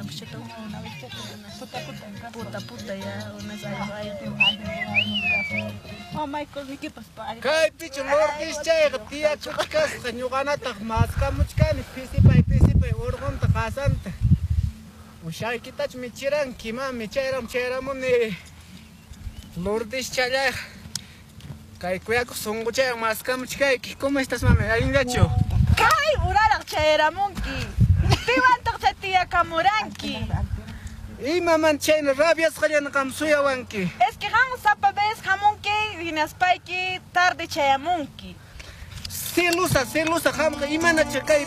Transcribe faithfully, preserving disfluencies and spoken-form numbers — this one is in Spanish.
puchito. Puta puta ya, unas ay Oh Michael, ni qué pasa. Kay pichu lordis chay tia chuchkas ñugana taq maska muchkani pisipay pisipay urqunta qasanta. Ushay kitach michiran kima michayram chayramuni. Lordis chay kay kuyaku sunguchay maska muchkay. ¿Cómo estás mami? Alingacho. Kay uraraq chayramunki. Piwantak chay tia kamuranki. Y maman chayna rabias qallan qam suyawanki. Es que han sapa vez jamunki dinaspayki tarde chayamunki. Silusa silusa qamqa imana chakay